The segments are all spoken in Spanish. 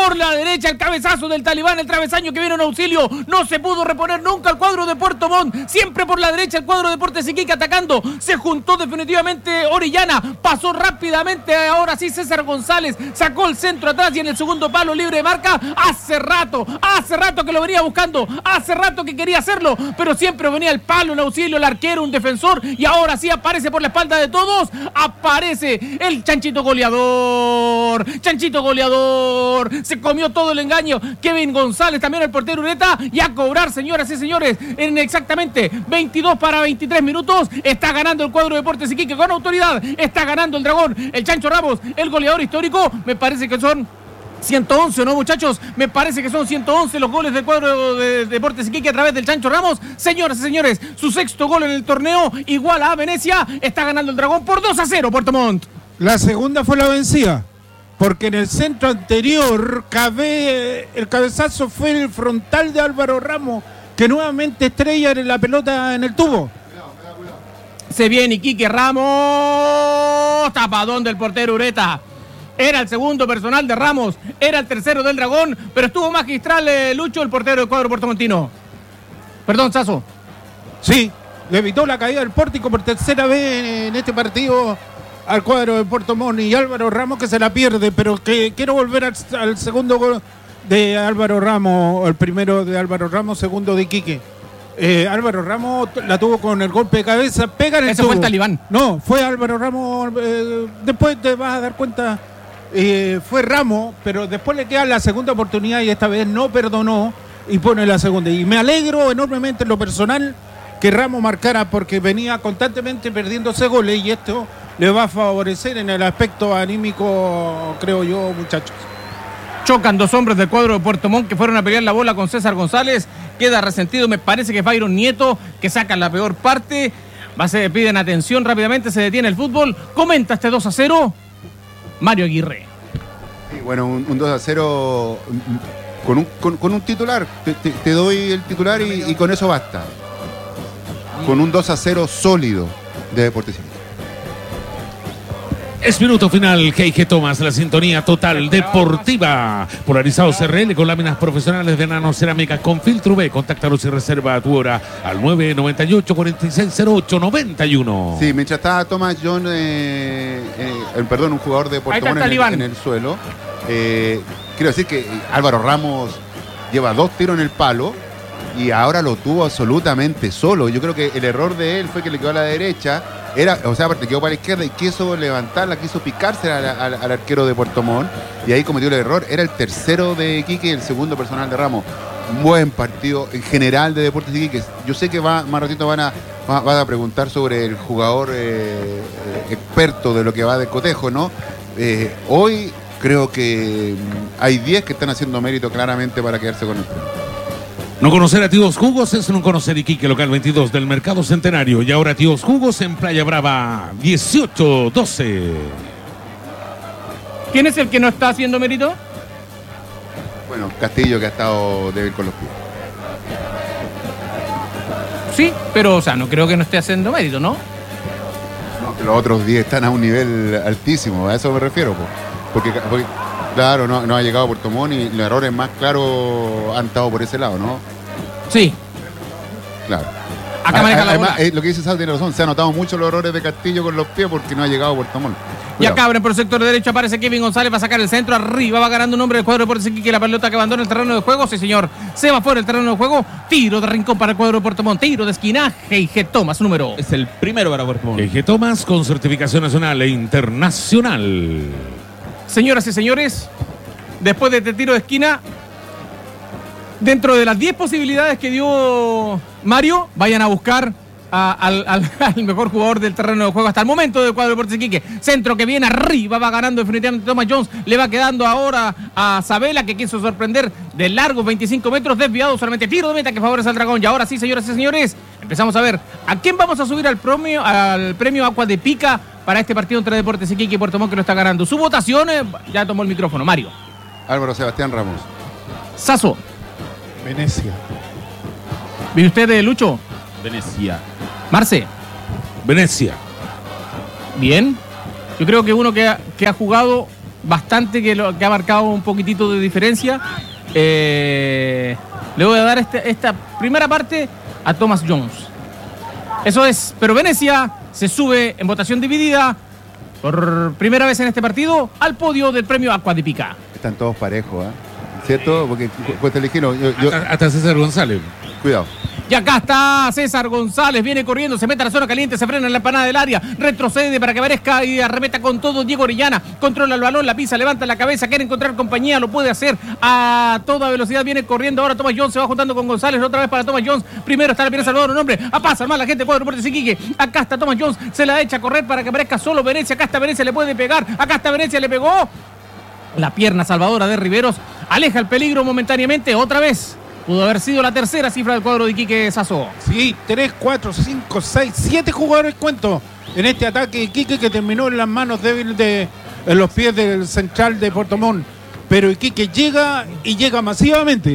por la derecha, el cabezazo del Talibán, el travesaño que vino en auxilio, no se pudo reponer nunca el cuadro de Puerto Montt, siempre por la derecha el cuadro de Deportes Iquique atacando, se juntó definitivamente Orellana, pasó rápidamente, ahora sí César González, sacó el centro atrás y en el segundo palo libre de marca, hace rato que lo venía buscando, hace rato que quería hacerlo, pero siempre venía el palo en auxilio, el arquero, un defensor, y ahora sí aparece por la espalda de todos, aparece el Chanchito goleador, se comió todo el engaño, Kevin González, también el portero Ureta, y a cobrar, señoras y señores, en exactamente 22 para 23 minutos, está ganando el cuadro de Deportes Iquique con autoridad, está ganando el Dragón, el Chancho Ramos, el goleador histórico, me parece que son 111, ¿no, muchachos? Me parece que son 111 los goles del cuadro de Deportes Iquique a través del Chancho Ramos. Señoras y señores, su sexto gol en el torneo, igual a Venecia, está ganando el Dragón por 2-0, Puerto Montt. La segunda fue la vencida, porque en el centro anterior, el cabezazo fue el frontal de Álvaro Ramos, que nuevamente estrella en la pelota en el tubo. Se viene Iquique, Ramos, tapadón del portero Ureta. Era el segundo personal de Ramos, era el tercero del Dragón, pero estuvo magistral Lucho, el portero del cuadro puertomontino. Perdón, Sasso. Sí, le evitó la caída del pórtico por tercera vez en este partido al cuadro de Puerto Montt, y Álvaro Ramos que se la pierde, pero que quiero volver al segundo gol de Álvaro Ramos, el primero de Álvaro Ramos, segundo de Iquique. Álvaro Ramos la tuvo con el golpe de cabeza, pega en el Ese tubo. fue el Talibán. No, fue Álvaro Ramos, después te vas a dar cuenta, fue Ramos, pero después le queda la segunda oportunidad y esta vez no perdonó y pone la segunda. Y me alegro enormemente en lo personal que Ramos marcara, porque venía constantemente perdiéndose goles y esto le va a favorecer en el aspecto anímico, creo yo, muchachos. Chocan dos hombres del cuadro de Puerto Montt que fueron a pelear la bola con César González. Queda resentido, me parece que es Byron Nieto, que saca la peor parte. Piden atención rápidamente, se detiene el fútbol. Comenta este 2-0, Mario Aguirre. Sí, bueno, un 2-0 con un titular. Te doy el titular y con eso basta. Con un 2-0 sólido de Deportes Iquique. Es minuto final, G.I.G. Thomas, la sintonía total deportiva. Polarizados RL con láminas profesionales de nanocerámica con filtro UV. Contáctalos y reserva tu hora al 998-4608-91. Sí, mientras estaba Thomas John, un jugador de Puerto Montt en el suelo. Quiero decir que Álvaro Ramos lleva 2 tiros en el palo y ahora lo tuvo absolutamente solo. Yo creo que el error de él fue que le quedó a la derecha. Le quedó para la izquierda y quiso levantarla, quiso picarse al arquero de Puerto Montt y ahí cometió el error. Era el tercero de Iquique y el segundo personal de Ramos. Un buen partido en general de Deportes Iquique. Yo sé que más ratito van a preguntar sobre el jugador experto de lo que va de cotejo, ¿no? Hoy creo que hay 10 que están haciendo mérito claramente para quedarse con el premio. No conocer a Tíos Jugos es no conocer Iquique, local 22 del Mercado Centenario. Y ahora Tíos Jugos en Playa Brava, 18-12. ¿Quién es el que no está haciendo mérito? Bueno, Castillo, que ha estado débil con los pies. Sí, pero no creo que no esté haciendo mérito, ¿no? No, que los otros 10 están a un nivel altísimo, a eso me refiero. Porque claro, no ha llegado a Puerto Montt y los errores más claros han estado por ese lado, ¿no? Sí. Claro. Acá maneja la bola. Lo que dice Sal tiene razón, se han notado mucho los errores de Castillo con los pies porque no ha llegado a Puerto Montt. Y acá abren por el sector derecho, aparece Kevin González, va a sacar el centro, arriba va ganando un hombre del cuadro de Deportes Iquique, la pelota que abandona el terreno de juego, sí señor, se va fuera el terreno de juego, tiro de rincón para el cuadro de Puerto Montt, tiro de esquina, G.I.G. Thomas, número. Es el primero para Puerto Montt. G.I.G. Thomas con certificación nacional e internacional. Señoras y señores, después de este tiro de esquina, dentro de las 10 posibilidades que dio Mario, vayan a buscar al mejor jugador del terreno de juego hasta el momento del cuadro de Deportes Iquique. Centro que viene arriba, va ganando definitivamente Thomas Jones, le va quedando ahora a Sabela, que quiso sorprender de largo 25 metros, desviado solamente, tiro de meta que favorece al Dragón. Y ahora sí, señoras y señores, empezamos a ver a quién vamos a subir al premio Agua de Pica para este partido entre Deportes Iquique y Puerto Montt, que lo está ganando. Su votación, ya tomó el micrófono, Mario. Álvaro Sebastián Ramos. Sasso. Venecia. ¿Vive usted, Lucho? Venecia. Marce. Venecia. Bien. Yo creo que uno que ha jugado bastante que ha marcado un poquitito de diferencia. Le voy a dar esta primera parte a Thomas Jones. Eso es, pero Venezia se sube en votación dividida por primera vez en este partido al podio del premio Aqua di Pica. Están todos parejos, ¿cierto? Porque pues te eligieron. Hasta César González. Cuidado. Y acá está César González, viene corriendo, se mete a la zona caliente, se frena en la empanada del área, retrocede para que aparezca y arremeta con todo Diego Orellana, controla el balón, la pisa, levanta la cabeza, quiere encontrar compañía, lo puede hacer a toda velocidad, viene corriendo ahora Thomas Jones, se va juntando con González, otra vez para Thomas Jones, primero está la pierna Salvador, un hombre, a pasa más la gente, cuadro Deportes Iquique, acá está Thomas Jones, se la echa a correr para que aparezca solo Venezia, acá está Venezia, le puede pegar, acá está Venezia, le pegó, la pierna salvadora de Riveros, aleja el peligro momentáneamente, otra vez. Pudo haber sido la tercera cifra del cuadro de Iquique Sasso. Sí, 3, 4, 5, 6, 7 jugadores cuento en este ataque de Iquique que terminó en las manos débiles en los pies del central de Puerto Montt. Pero Iquique llega y llega masivamente.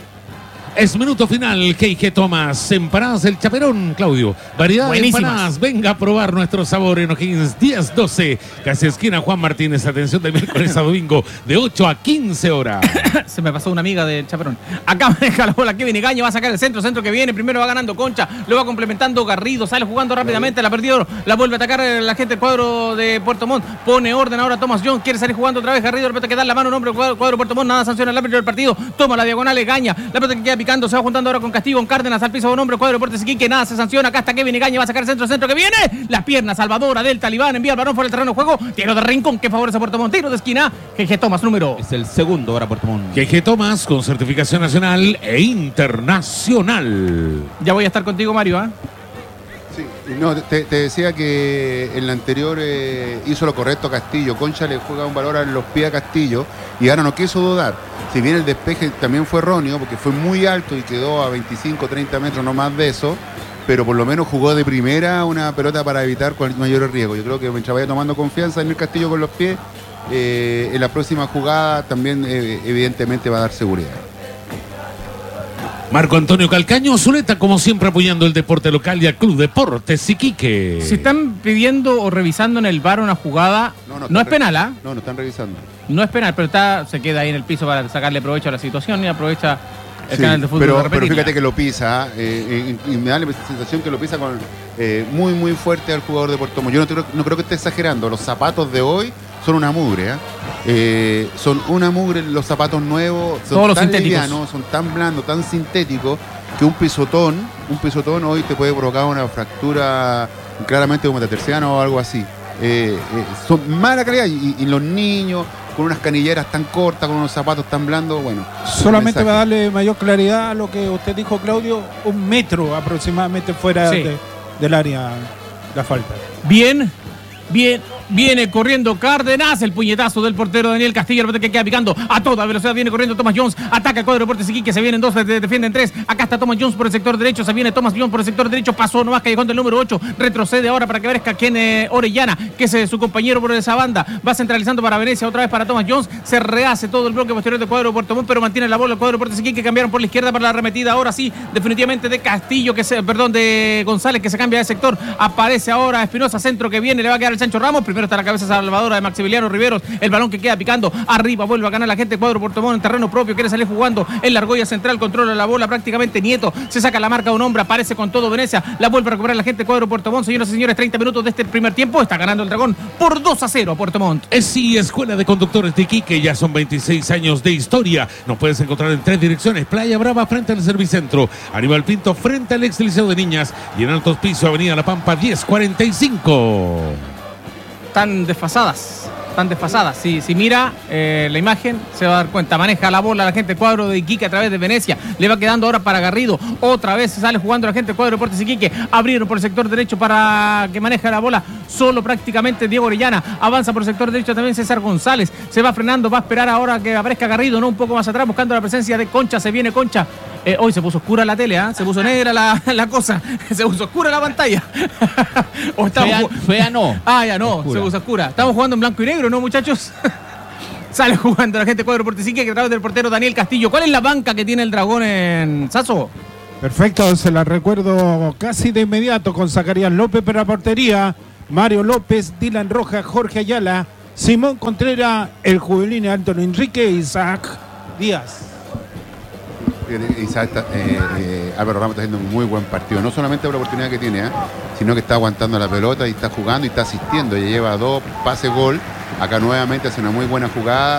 Es minuto final, G.G. Thomas. Empanadas El Chaperón, Claudio. Variedad de empanadas. Venga a probar nuestro sabor en O'Higgins 10-12. Casi esquina Juan Martínez. Atención de miércoles a domingo de 8 a 15 horas. Se me pasó una amiga del Chaperón. Acá maneja la bola Kevin Egaña. Va a sacar el centro que viene. Primero va ganando Concha. Lo va complementando Garrido. Sale jugando rápidamente. La perdió. La vuelve a atacar la gente del cuadro de Puerto Montt. Pone orden ahora Thomas Jones. Quiere salir jugando otra vez. Garrido. Le que dar la mano. Un hombre cuadro Puerto Montt. Nada sanciona el árbitro del partido. Toma la diagonal Egaña. La pelota que queda picando, se va juntando ahora con Castillo, con Cárdenas al piso de un hombre, cuadro Deportes Iquique, nada se sanciona, acá está Kevin Egaña, va a sacar el centro que viene, la pierna salvadora del Talibán, envía el balón fuera del terreno de juego, tiro de rincón que favorece a Puerto Montt, tiro de esquina, G.G. Thomas número. Es el segundo ahora Puerto Montt. G.G. Thomas con certificación nacional e internacional. Ya voy a estar contigo, Mario, ¿eh? Sí, no, te decía que en la anterior hizo lo correcto Castillo. Concha le juega un valor en los pies a Castillo y ahora no quiso dudar. Si bien el despeje también fue erróneo porque fue muy alto y quedó a 25, 30 metros, no más de eso, pero por lo menos jugó de primera una pelota para evitar mayores riesgos. Yo creo que mientras vaya tomando confianza en el Castillo con los pies, en la próxima jugada también evidentemente va a dar seguridad. Marco Antonio Calcaño, Zuleta, como siempre apoyando el deporte local y al Club Deportes Iquique. Si están pidiendo o revisando en el VAR una jugada, no es penal, ¿ah? No están revisando. No es penal, pero se queda ahí en el piso para sacarle provecho a la situación y aprovecha el canal de fútbol. Pero fíjate que lo pisa, y me da la sensación que lo pisa con muy, muy fuerte al jugador de Puerto Montt. Yo no creo que esté exagerando. Los zapatos de hoy son una mugre, son una mugre los zapatos nuevos, son todos tan los livianos, son tan blandos, tan sintéticos, que un pisotón hoy te puede provocar una fractura claramente como metatarsiana o algo así. Son mala calidad y los niños con unas canilleras tan cortas, con unos zapatos tan blandos, bueno. Solamente va a darle mayor claridad a lo que usted dijo, Claudio, 1 metro aproximadamente fuera del área la falta. Bien, viene corriendo Cárdenas, el puñetazo del portero Daniel Castillo, el que queda picando a toda velocidad, viene corriendo Thomas Jones, ataca el cuadro de Deportes Iquique, se vienen 2, defienden 3, acá está Thomas Jones por el sector derecho, se viene Thomas Jones por el sector derecho, pasó nomás Callejón del número 8, retrocede ahora para que aparezca quien Orellana, que es su compañero por esa banda, va centralizando para Venecia, otra vez para Thomas Jones, se rehace todo el bloque posterior del cuadro de Puerto Montt, pero mantiene la bola el cuadro de Deportes Iquique, cambiaron por la izquierda para la arremetida, ahora sí, definitivamente de Castillo, de González, que se cambia de sector, aparece ahora Espinosa, centro que viene, le va a quedar el Sancho Ramos, primero está la cabeza salvadora de Maximiliano Riveros, el balón que queda picando arriba, vuelve a ganar la gente cuadro Puerto Montt en terreno propio, quiere salir jugando en la argolla central, controla la bola prácticamente Nieto, se saca la marca de un hombre, aparece con todo Venecia, la vuelve a recuperar la gente cuadro Puerto Montt, señoras y señores, 30 minutos de este primer tiempo, está ganando el Dragón por 2-0 a Puerto Montt. Sí, Escuela de Conductores de Iquique, ya son 26 años de historia, nos puedes encontrar en 3 direcciones, Playa Brava frente al Servicentro, Aníbal Pinto frente al ex Liceo de Niñas y en Altos Piso, Avenida La Pampa 1045. Tan desfasadas. Si mira la imagen, se va a dar cuenta. Maneja la bola la gente cuadro de Iquique a través de Venecia. Le va quedando ahora para Garrido. Otra vez sale jugando la gente cuadro de Deportes Iquique. Abrieron por el sector derecho para que maneje la bola. Solo prácticamente Diego Orellana. Avanza por el sector derecho también César González. Se va frenando, va a esperar ahora que aparezca Garrido, ¿no? Un poco más atrás, buscando la presencia de Concha. Se viene Concha. Hoy se puso oscura la tele, se puso negra la cosa, se puso oscura la pantalla. Fea no. Ya no, oscura. Se puso oscura. Estamos jugando en blanco y negro, ¿no, muchachos? Sale jugando la gente cuadro Deportes Iquique a través del portero Daniel Castillo. ¿Cuál es la banca que tiene el Dragón en Sasso? Perfecto, se la recuerdo casi de inmediato con Zacarías López para la portería, Mario López, Dylan Rojas, Jorge Ayala, Simón Contreras, el juvenil Antonio Enrique, Isaac Díaz. Álvaro Ramos está haciendo un muy buen partido, no solamente por la oportunidad que tiene, sino que está aguantando la pelota y está jugando y está asistiendo, ya lleva 2 pases gol, acá nuevamente hace una muy buena jugada.